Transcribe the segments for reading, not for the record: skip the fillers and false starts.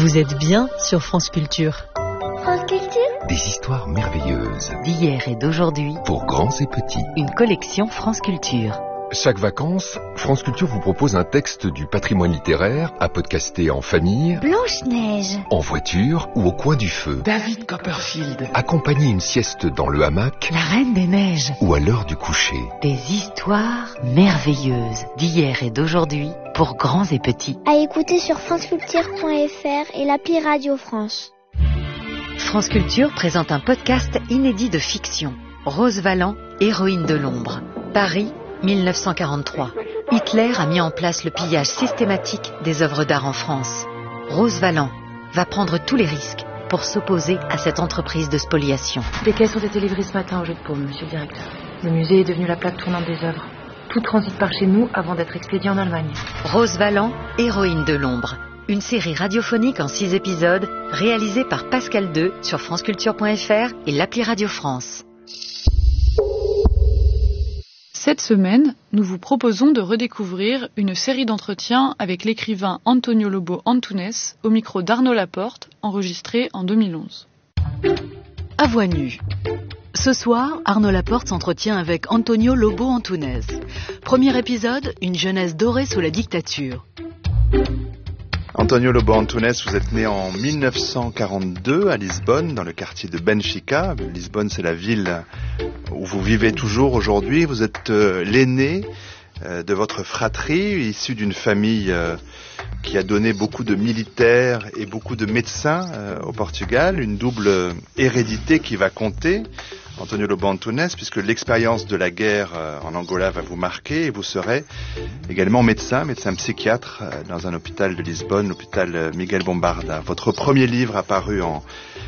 Vous êtes bien sur France Culture. France Culture. Des histoires merveilleuses d'hier et d'aujourd'hui pour grands et petits. Une collection France Culture. Chaque vacances, France Culture vous propose un texte du patrimoine littéraire à podcaster en famille, Blanche-Neige, en voiture ou au coin du feu. David Copperfield. Accompagner une sieste dans le hamac, La Reine des Neiges. ou à l'heure du coucher. Des histoires merveilleuses d'hier et d'aujourd'hui pour grands et petits. à écouter sur franceculture.fr et l'appli Radio France. France Culture présente un podcast inédit de fiction. Rose Valland, héroïne de l'ombre. Paris, 1943. Hitler a mis en place le pillage systématique des œuvres d'art en France. Rose Valland va prendre tous les risques pour s'opposer à cette entreprise de spoliation. Des caisses ont été livrées ce matin au jeu de paume, monsieur le directeur. Le musée est devenu la plaque tournante des œuvres. Tout transite par chez nous avant d'être expédié en Allemagne. Rose Valland, héroïne de l'ombre. Une série radiophonique en 6 épisodes, réalisée par Pascal II sur franceculture.fr et l'appli Radio France. Cette semaine, nous vous proposons de redécouvrir une série d'entretiens avec l'écrivain Antonio Lobo Antunes au micro d'Arnaud Laporte, enregistré en 2011. À voix nue. Ce soir, Arnaud Laporte s'entretient avec Antonio Lobo Antunes. Premier épisode, une jeunesse dorée sous la dictature. Antonio Lobo Antunes, vous êtes né en 1942 à Lisbonne, dans le quartier de Benfica. Lisbonne, c'est la ville où vous vivez toujours aujourd'hui. Vous êtes l'aîné de votre fratrie, issu d'une famille qui a donné beaucoup de militaires et beaucoup de médecins au Portugal. Une double hérédité qui va compter, Antonio Lobo Antunes, puisque l'expérience de la guerre en Angola va vous marquer et vous serez également médecin psychiatre dans un hôpital de Lisbonne, l'hôpital Miguel Bombarda. Votre premier livre apparu en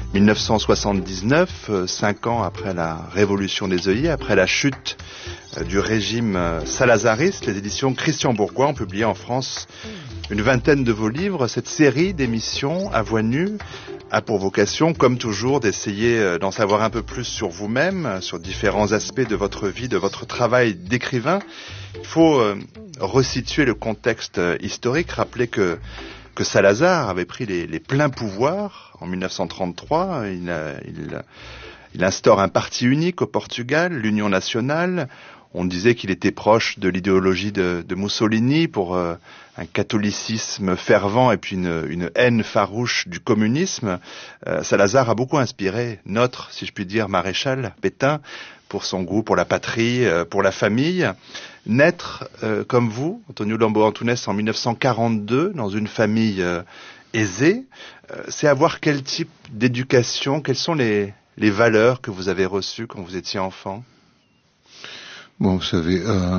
1979, 5 ans après la révolution des œillets, après la chute du régime salazariste, les éditions Christian Bourgois ont publié en France une vingtaine de vos livres. Cette série d'émissions à voix nue a pour vocation, comme toujours, d'essayer d'en savoir un peu plus sur vous-même, sur différents aspects de votre vie, de votre travail d'écrivain. Il faut resituer le contexte historique, rappeler que Salazar avait pris les pleins pouvoirs en 1933. Il instaure un parti unique au Portugal, l'Union nationale. On disait qu'il était proche de l'idéologie de Mussolini pour un catholicisme fervent et puis une haine farouche du communisme. Salazar a beaucoup inspiré notre, si je puis dire, maréchal Pétain pour son goût pour la patrie, pour la famille. Naître comme vous, Antonio Lobo Antunes, en 1942, dans une famille aisée, c'est avoir quel type d'éducation, quelles sont les valeurs que vous avez reçues quand vous étiez enfant? Bon, vous savez,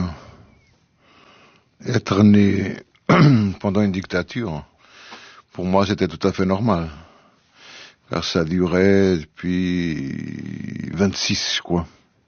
être né pendant une dictature, pour moi, c'était tout à fait normal. Car ça durait depuis 26, quoi.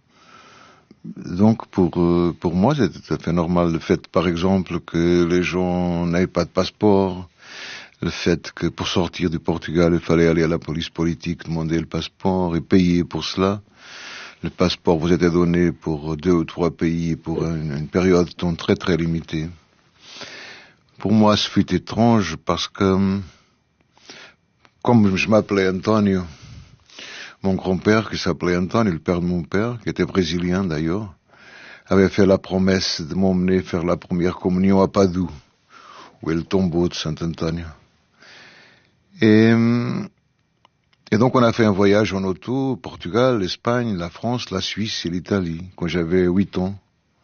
Donc, pour moi, c'était tout à fait normal. Le fait, par exemple, que les gens n'avaient pas de passeport, le fait que pour sortir du Portugal, il fallait aller à la police politique, demander le passeport et payer pour cela. Le passeport vous était donné pour 2 ou 3 pays pour une période de temps très très limitée. Pour moi, ce fut étrange parce que, comme je m'appelais Antonio, mon grand-père, qui s'appelait Antonio, le père de mon père, qui était brésilien d'ailleurs, avait fait la promesse de m'emmener faire la première communion à Padoue, où est le tombeau de Saint-Antonio. Et donc on a fait un voyage en auto, Portugal, l'Espagne, la France, la Suisse et l'Italie, quand j'avais 8 ans.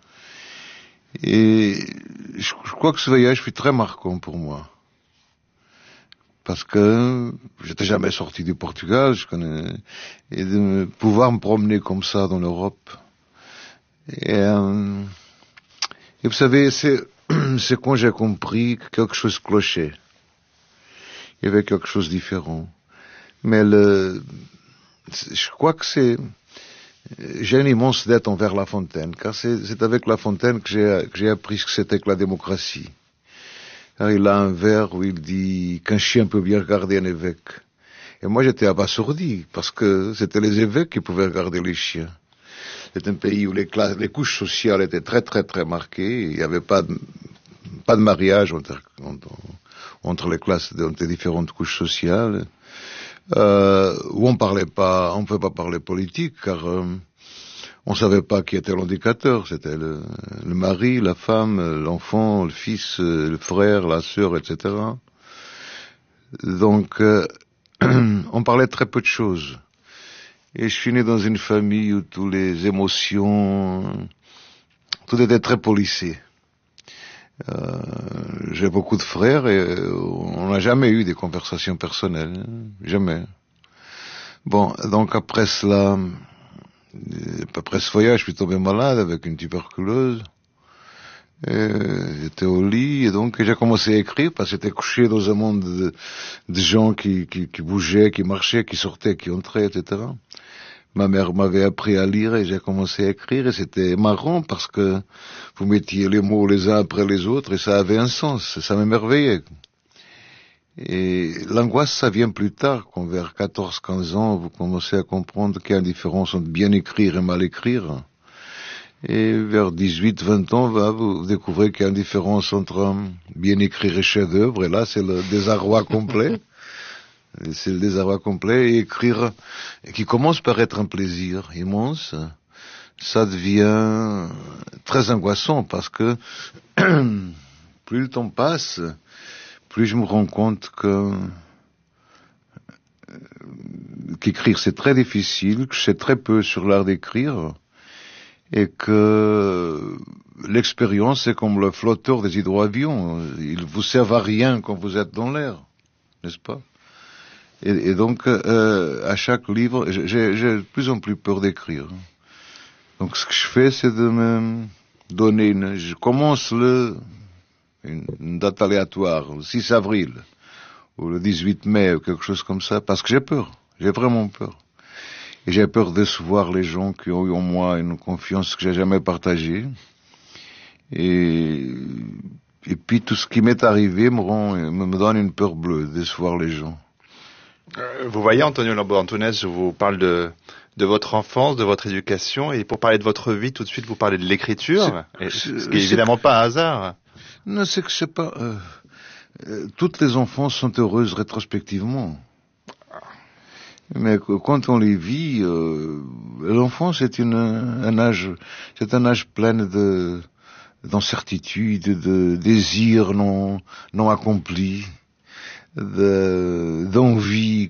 Et je crois que ce voyage fut très marquant pour moi. Parce que j'étais jamais sorti du Portugal, et de pouvoir me promener comme ça dans l'Europe. Et vous savez, c'est quand j'ai compris que quelque chose clochait. Il y avait quelque chose de différent. Mais je crois que j'ai une immense dette envers La Fontaine, car c'est avec La Fontaine que j'ai appris ce que c'était que la démocratie. Car il a un vers où il dit qu'un chien peut bien regarder un évêque. Et moi j'étais abasourdi, parce que c'était les évêques qui pouvaient regarder les chiens. C'est un pays où les couches sociales étaient très très très marquées, il n'y avait pas de mariage entre les classes, entre les différentes couches sociales, où on pouvait pas parler politique, car on savait pas qui était l'indicateur. C'était le mari, la femme, l'enfant, le fils, le frère, la sœur, etc. Donc, on parlait très peu de choses. Et je suis né dans une famille où toutes les émotions, tout était très policé. J'ai beaucoup de frères et on n'a jamais eu des conversations personnelles. Jamais. Bon, donc après ce voyage, je suis tombé malade avec une tuberculose. J'étais au lit et donc j'ai commencé à écrire parce que j'étais couché dans un monde de gens qui bougeaient, qui marchaient, qui sortaient, qui entraient, etc. Ma mère m'avait appris à lire et j'ai commencé à écrire et c'était marrant parce que vous mettiez les mots les uns après les autres et ça avait un sens, ça m'émerveillait. Et l'angoisse, ça vient plus tard, quand vers 14-15 ans, vous commencez à comprendre qu'il y a une différence entre bien écrire et mal écrire. Et vers 18-20 ans, vous découvrez qu'il y a une différence entre bien écrire et chef-d'œuvre, et là, c'est le désarroi complet. C'est le désarroi complet, et écrire, qui commence par être un plaisir immense, ça devient très angoissant, parce que plus le temps passe, plus je me rends compte qu'écrire c'est très difficile, que je sais très peu sur l'art d'écrire, et que l'expérience c'est comme le flotteur des hydroavions, il vous sert à rien quand vous êtes dans l'air, n'est-ce pas? Et donc à chaque livre, j'ai de plus en plus peur d'écrire. Donc ce que je fais, c'est de me donner je commence une date aléatoire, le 6 avril, ou le 18 mai, ou quelque chose comme ça, parce que j'ai peur, j'ai vraiment peur. Et j'ai peur de décevoir les gens qui ont eu en moi une confiance que j'ai jamais partagée. Et puis tout ce qui m'est arrivé me donne une peur bleue, de décevoir les gens. Vous voyez, Antonio Lobo Antunes, je vous parle de votre enfance, de votre éducation, et pour parler de votre vie, tout de suite, vous parlez de l'écriture, ce qui est évidemment pas un hasard. Non, c'est que c'est pas... toutes les enfances sont heureuses rétrospectivement. Mais quand on les vit, l'enfance c'est un âge plein d'incertitudes, de désirs non accomplis, d'envie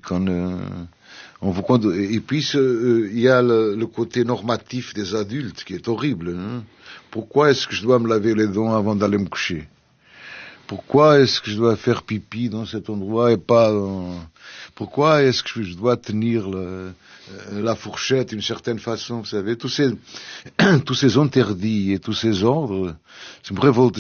et puis il y a le côté normatif des adultes qui est horrible. Hein. Pourquoi est-ce que je dois me laver les dents avant d'aller me coucher? Pourquoi est-ce que je dois faire pipi dans cet endroit et pas pourquoi est-ce que je dois tenir la fourchette d'une certaine façon, vous savez, tous ces interdits et tous ces ordres, ça me révolte.